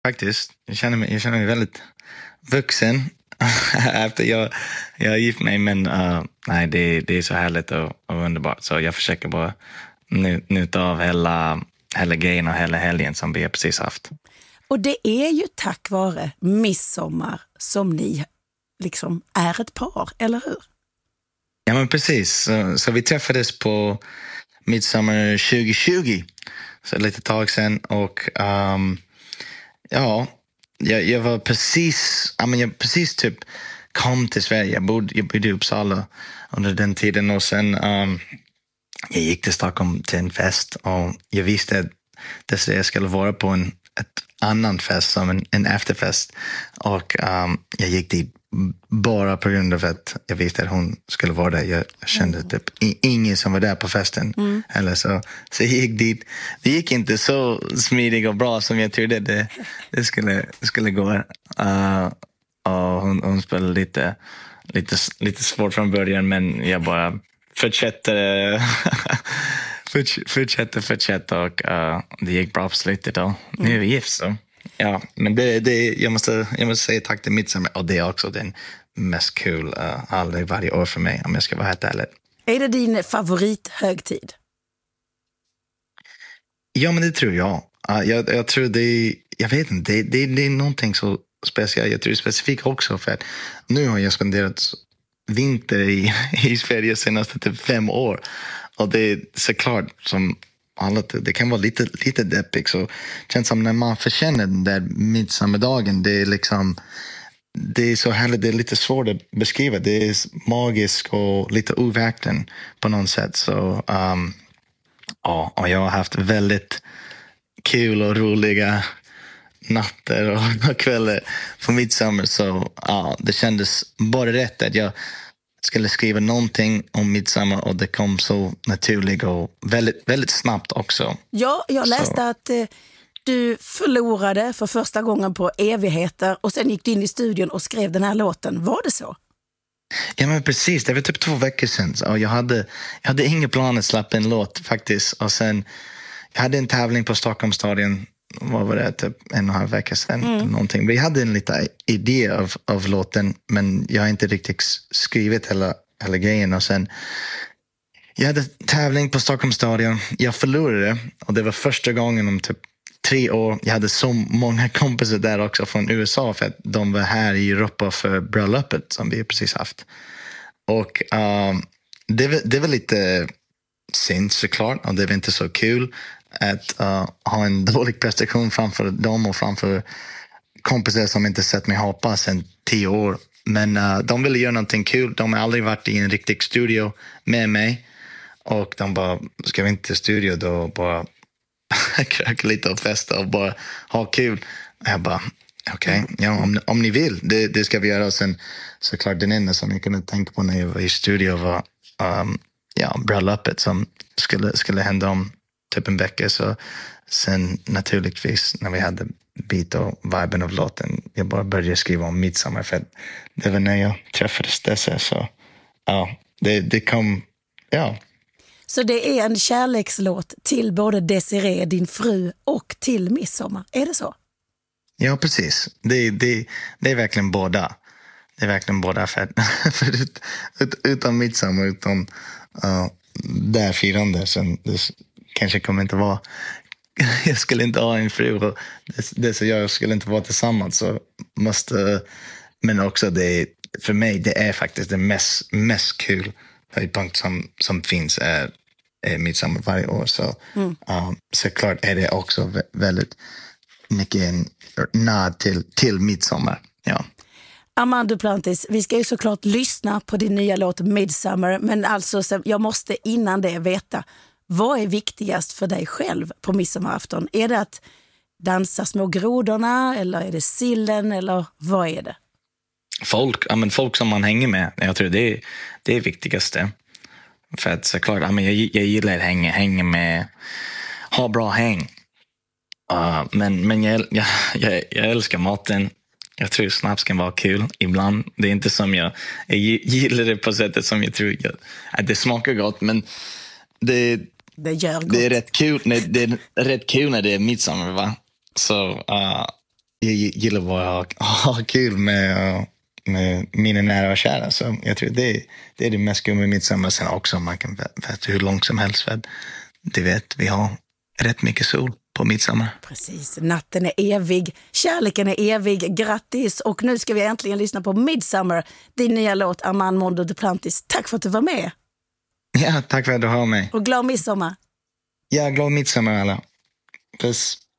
faktiskt. Jag känner mig väldigt vuxen efter jag gift mig. Men nej, det är så härligt och underbart. Så jag försöker bara njuta av hela grejen och hela helgen som vi har precis haft. Och det är ju tack vare midsommar som ni liksom är ett par, eller hur? Ja, men precis. Så vi träffades på midsommar 2020. Så lite tag sedan. Och jag var precis... jag precis typ kom till Sverige. Jag bodde i Uppsala under den tiden. Och sen jag gick till Stockholm till en fest. Och jag visste att jag skulle vara på ett annan fest som en efterfest. Och jag gick dit bara på grund av att jag visste att hon skulle vara där. Jag kände typ ingen som var där på festen. Eller så jag gick dit. Det gick inte så smidigt och bra som jag trodde det skulle gå. Och hon spelade lite svårt från början, men jag bara fortsatte och det gick bra på slutet då. Nu är vi gift så. Ja, men jag måste säga tack till midsommar, och det är också den mest kul alla varje år för mig, om jag ska vara helt ärlig. Är det din favorithögtid? Ja, men det tror jag. Jag tror jag vet inte, det är någonting så speciellt. Jag tror specifikt också för att nu har jag spenderat vinter i Sverige senaste typ 5 år. Och det är såklart som alla, det kan vara lite deppigt. Så det känns som när man förkänner den där midsommardagen, det är liksom, det är så härligt, det är lite svårt att beskriva. Det är magiskt och lite overkligt på något sätt. Så och jag har haft väldigt kul och roliga natter och kvällar på midsommar. Så det kändes bara rätt att jag skulle skriva någonting om midsommar, och det kom så naturligt och väldigt, väldigt snabbt också. Ja, jag läste att du förlorade för första gången på evigheter och sen gick du in i studion och skrev den här låten. Var det så? Ja, men precis. Det var typ 2 veckor sedan. Och jag hade inga planer att släppa en låt faktiskt. Och sen, jag hade en tävling på Stockholmsstadion. Vad var det? Typ 1,5 veckor sedan. Någonting. Vi hade en liten idé av låten, men jag har inte riktigt skrivit hela grejen. Och sen, jag hade tävling på Stockholmsstadion. Jag förlorade, och det var första gången om typ 3 år. Jag hade så många kompisar där också från USA, för att de var här i Europa för bröllopet som vi precis haft. Och det var lite synd såklart, och det var inte så kul att ha en dålig prestation framför dem och framför kompisar som inte sett mig hoppa sedan 10 år. Men de ville göra någonting kul. De har aldrig varit i en riktig studio med mig. Och de bara, ska vi inte till studio då bara kröka lite och festa och bara ha kul. Och jag bara, okej, ja, om ni vill, det ska vi göra. Och sen såklart den enda som jag kunde tänka på när jag var i studio var bröllopet som skulle hända om typ en vecka. Så sen naturligtvis när vi hade bit och viben av låten, jag bara började skriva om midsommar, för det var när jag träffades dessa. Så det kom, Så det är en kärlekslåt till både Desiree, din fru, och till midsommar. Är det så? Ja, precis. Det är verkligen båda. Det är verkligen båda. För utan midsommar, utan där firande, sen det kanske kommer inte vara. Jag skulle inte ha en fru, och det så jag skulle inte vara tillsammans, så måste. Men också det, för mig, det är faktiskt det mest kul höjdpunkt som finns är midsommar varje år. Så såklart är det också väldigt mycket en nod till midsommar. Ja. Armand Duplantis, vi ska ju såklart lyssna på din nya låt Midsummer, men alltså jag måste innan det veta, vad är viktigast för dig själv på midsommarafton? Är det att dansa små grodorna, eller är det sillen, eller vad är det? Folk som man hänger med, jag tror det är det viktigaste. För att såklart, jag gillar att hänga med, ha bra häng. Men jag älskar maten. Jag tror snaps kan vara kul ibland. Det är inte som jag gillar det på sättet som jag tror att det smakar gott, men det är rätt kul. Det är rätt kul när det är midsommar, va? Så jag gillar bara att ha kul med mina nära och kära. Så jag tror det är det mest kul med midsommar. Sen också man kan veta hur långt som helst. För det vet vi har rätt mycket sol på midsommar. Precis, natten är evig, kärleken är evig, grattis. Och nu ska vi äntligen lyssna på Midsummer, din nya låt Armand Duplantis. Tack för att du var med. Ja, tack för att du har mig. Och glad midsommar. Ja, glad midsommar alla. Puss.